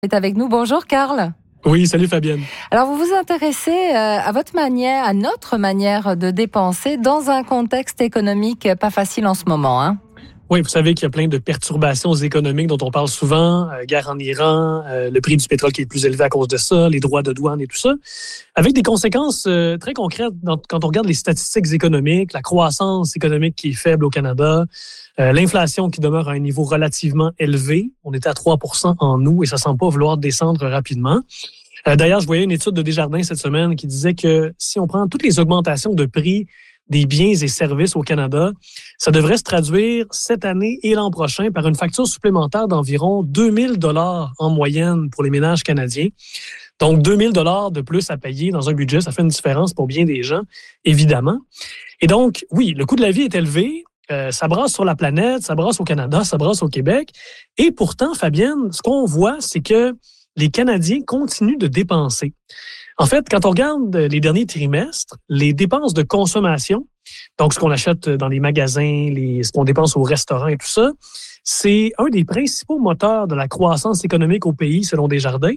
Est avec nous. Bonjour Carl. Oui, salut Fabienne. Alors vous vous intéressez à votre manière, à notre manière de dépenser dans un contexte économique pas facile en ce moment, hein? Oui, vous savez qu'il y a plein de perturbations économiques dont on parle souvent, guerre en Iran, le prix du pétrole qui est plus élevé à cause de ça, les droits de douane et tout ça, avec des conséquences très concrètes quand on regarde les statistiques économiques, la croissance économique qui est faible au Canada, l'inflation qui demeure à un niveau relativement élevé. On était à 3% en août et ça semble pas vouloir descendre rapidement. D'ailleurs, je voyais une étude de Desjardins cette semaine qui disait que si on prend toutes les augmentations de prix des biens et services au Canada, ça devrait se traduire cette année et l'an prochain par une facture supplémentaire d'environ 2000 $ en moyenne pour les ménages canadiens. Donc, 2000 $ de plus à payer dans un budget, ça fait une différence pour bien des gens, évidemment. Et donc, oui, le coût de la vie est élevé. Ça brasse sur la planète, ça brasse au Canada, ça brasse au Québec. Et pourtant, Fabienne, ce qu'on voit, c'est que les Canadiens continuent de dépenser. En fait, quand on regarde les derniers trimestres, les dépenses de consommation, donc ce qu'on achète dans les magasins, ce qu'on dépense au restaurant et tout ça, c'est un des principaux moteurs de la croissance économique au pays, selon Desjardins.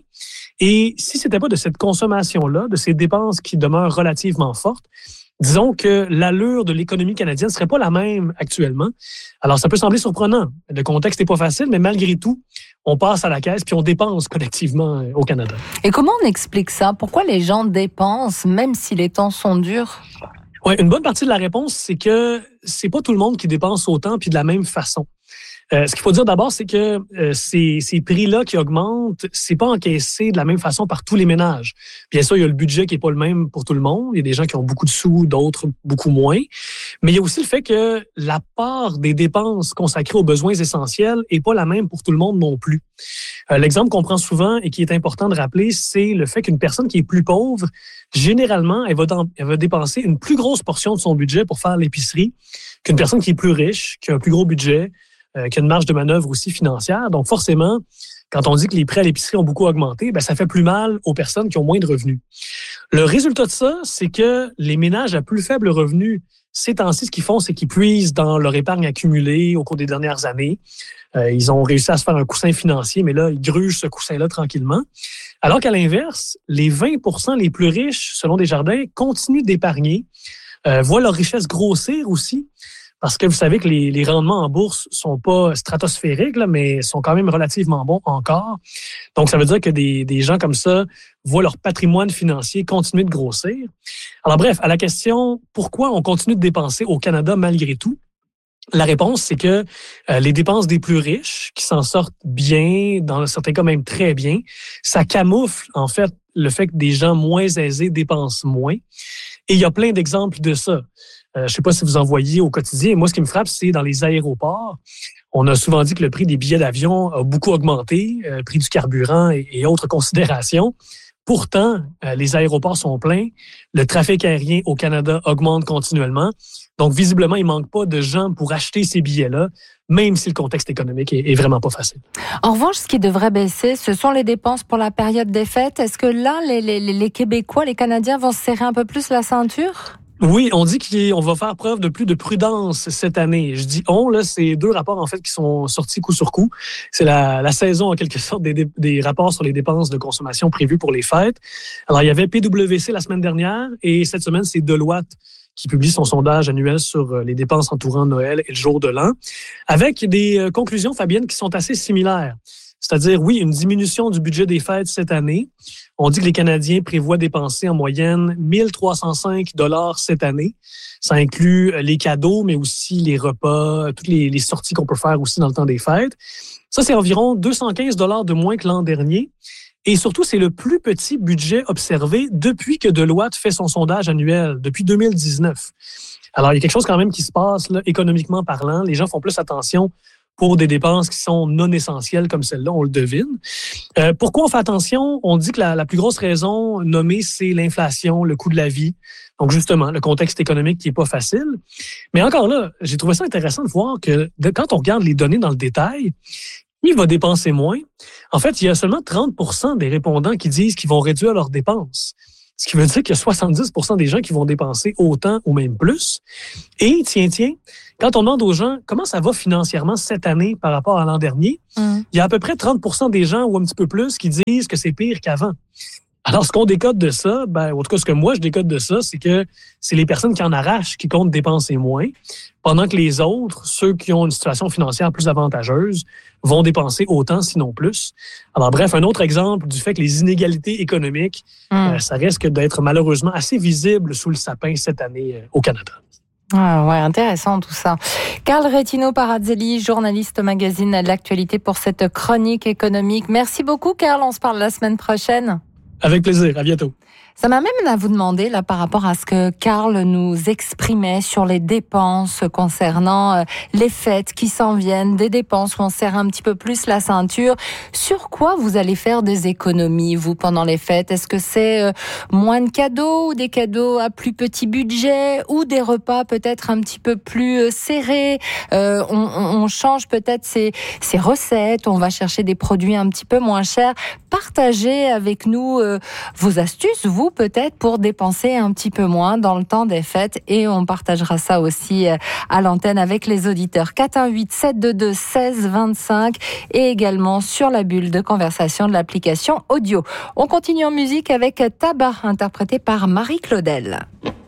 Et si ce n'était pas de cette consommation-là, de ces dépenses qui demeurent relativement fortes, disons que l'allure de l'économie canadienne ne serait pas la même actuellement. Alors, ça peut sembler surprenant. Le contexte n'est pas facile, mais malgré tout, on passe à la caisse puis on dépense collectivement au Canada. Et comment on explique ça? Pourquoi les gens dépensent même si les temps sont durs? Oui, une bonne partie de la réponse, c'est que c'est pas tout le monde qui dépense autant puis de la même façon. Ce qu'il faut dire d'abord, c'est que ces prix-là qui augmentent, c'est pas encaissé de la même façon par tous les ménages. Bien sûr, il y a le budget qui est pas le même pour tout le monde. Il y a des gens qui ont beaucoup de sous, d'autres beaucoup moins. Mais il y a aussi le fait que la part des dépenses consacrées aux besoins essentiels est pas la même pour tout le monde non plus. L'exemple qu'on prend souvent et qui est important de rappeler, c'est le fait qu'une personne qui est plus pauvre, généralement, elle va dépenser une plus grosse portion de son budget pour faire l'épicerie qu'une personne qui est plus riche, qui a un plus gros budget, qui a une marge de manœuvre aussi financière. Donc, forcément, quand on dit que les prix à l'épicerie ont beaucoup augmenté, ben, ça fait plus mal aux personnes qui ont moins de revenus. Le résultat de ça, c'est que les ménages à plus faible revenu, ces temps-ci, ce qu'ils font, c'est qu'ils puisent dans leur épargne accumulée au cours des dernières années. Ils ont réussi à se faire un coussin financier, mais là, ils grugent ce coussin-là tranquillement. Alors qu'à l'inverse, les 20% les plus riches, selon Desjardins, continuent d'épargner, voient leur richesse grossir aussi. Parce que vous savez que les rendements en bourse sont pas stratosphériques, là, mais sont quand même relativement bons encore. Donc, ça veut dire que des gens comme ça voient leur patrimoine financier continuer de grossir. Alors bref, à la question « Pourquoi on continue de dépenser au Canada malgré tout? » La réponse, c'est que les dépenses des plus riches, qui s'en sortent bien, dans certains cas même très bien, ça camoufle en fait le fait que des gens moins aisés dépensent moins. Et il y a plein d'exemples de ça. Je ne sais pas si vous en voyez au quotidien. Moi, ce qui me frappe, c'est dans les aéroports. On a souvent dit que le prix des billets d'avion a beaucoup augmenté, le prix du carburant et autres considérations. Pourtant, les aéroports sont pleins. Le trafic aérien au Canada augmente continuellement. Donc, visiblement, il ne manque pas de gens pour acheter ces billets-là, même si le contexte économique est vraiment pas facile. En revanche, ce qui devrait baisser, ce sont les dépenses pour la période des fêtes. Est-ce que là, les Québécois, les Canadiens vont se serrer un peu plus la ceinture? Oui, on dit qu'on va faire preuve de plus de prudence cette année. Je dis on, là, c'est deux rapports en fait qui sont sortis coup sur coup. C'est la saison en quelque sorte des rapports sur les dépenses de consommation prévues pour les fêtes. Alors, il y avait PwC la semaine dernière et cette semaine, c'est Deloitte qui publie son sondage annuel sur les dépenses entourant Noël et le jour de l'an, avec des conclusions, Fabienne, qui sont assez similaires. C'est-à-dire, oui, une diminution du budget des fêtes cette année. On dit que les Canadiens prévoient dépenser en moyenne 1 305 $ cette année. Ça inclut les cadeaux, mais aussi les repas, toutes les sorties qu'on peut faire aussi dans le temps des fêtes. Ça, c'est environ 215 $ de moins que l'an dernier. Et surtout, c'est le plus petit budget observé depuis que Deloitte fait son sondage annuel, depuis 2019. Alors, il y a quelque chose quand même qui se passe, là, économiquement parlant. Les gens font plus attention pour des dépenses qui sont non essentielles comme celle-là, on le devine. Pourquoi on fait attention? On dit que la plus grosse raison nommée, c'est l'inflation, le coût de la vie. Donc justement, le contexte économique qui est pas facile. Mais encore là, j'ai trouvé ça intéressant de voir que quand on regarde les données dans le détail, qui va dépenser moins? En fait, il y a seulement 30% des répondants qui disent qu'ils vont réduire leurs dépenses. Ce qui veut dire qu'il y a 70% des gens qui vont dépenser autant ou même plus. Et tiens, quand on demande aux gens comment ça va financièrement cette année par rapport à l'an dernier, il y a à peu près 30% des gens ou un petit peu plus qui disent que c'est pire qu'avant. Alors, ce qu'on décode de ça, en tout cas, ce que moi, je décode de ça, c'est que c'est les personnes qui en arrachent qui comptent dépenser moins, pendant que les autres, ceux qui ont une situation financière plus avantageuse, vont dépenser autant, sinon plus. Alors, bref, un autre exemple du fait que les inégalités économiques, ça risque d'être malheureusement assez visible sous le sapin cette année au Canada. Ah ouais, intéressant tout ça. Carl Rettino-Parazzelli, journaliste au magazine L'Actualité pour cette chronique économique. Merci beaucoup, Carl. On se parle la semaine prochaine. Avec plaisir. À bientôt. Ça m'amène à vous demander, là, par rapport à ce que Carl nous exprimait sur les dépenses concernant les fêtes qui s'en viennent, des dépenses où on serre un petit peu plus la ceinture. Sur quoi vous allez faire des économies, vous, pendant les fêtes? Est-ce que c'est moins de cadeaux ou des cadeaux à plus petit budget ou des repas peut-être un petit peu plus serrés? On change peut-être ses recettes, on va chercher des produits un petit peu moins chers. Partagez avec nous vos astuces, vous, peut-être, pour dépenser un petit peu moins dans le temps des fêtes, et on partagera ça aussi à l'antenne avec les auditeurs. 418-722-1625 et également sur la bulle de conversation de l'application audio. On continue en musique avec Tabac, interprété par Marie Claudel.